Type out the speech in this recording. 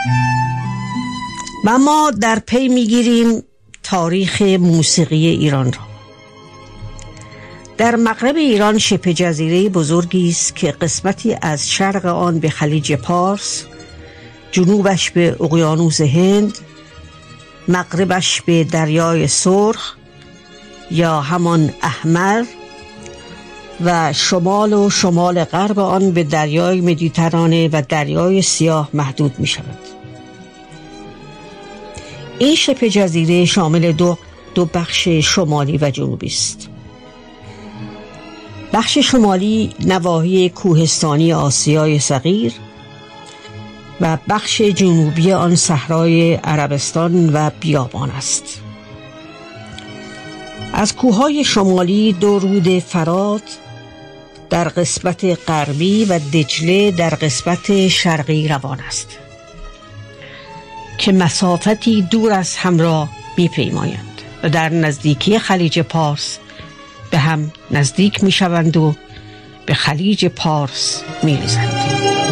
و ما در پی میگیریم تاریخ موسیقی ایران را. در مغرب ایران شبه جزیره بزرگی است که قسمتی از شرق آن به خلیج پارس، جنوبش به اقیانوس هند، مغربش به دریای سرخ یا همان احمر و شمال غرب آن به دریای مدیترانه و دریای سیاه محدود می شود. این شبه جزیره شامل دو بخش شمالی و جنوبی است. بخش شمالی نواحی کوهستانی آسیای صغیر و بخش جنوبی آن صحرای عربستان و بیابان است. از کوههای شمالی دو رود فرات در قسمت غربی و دجله در قسمت شرقی روان است که مسافتی دور از هم را می‌پیمایند و در نزدیکی خلیج پارس به هم نزدیک می‌شوند و به خلیج پارس می‌ریزند.